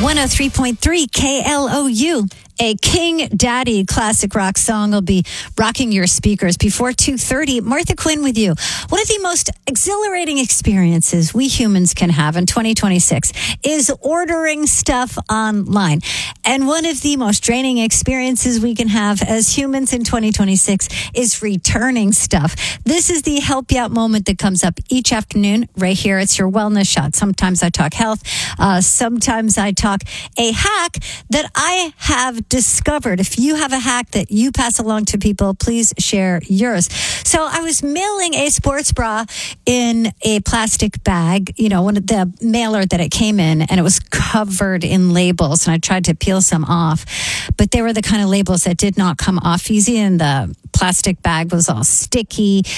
103.3 KLOU. A King Daddy classic rock song will be rocking your speakers before 2:30. Martha Quinn with you. One of the most exhilarating experiences we humans can have in 2026 is ordering stuff online. And one of the most draining experiences we can have as humans in 2026 is returning stuff. This is the help you out moment that comes up each afternoon right here. It's your wellness shot. Sometimes I talk health. Sometimes I talk a hack that I have discovered. If you have a hack that you pass along to people, please share yours. So I was mailing a sports bra in a plastic bag, one of the mailer that it came in, and it was covered in labels, and I tried to peel some off, but they were the kind of labels that did not come off easy, and the plastic bag was all sticky.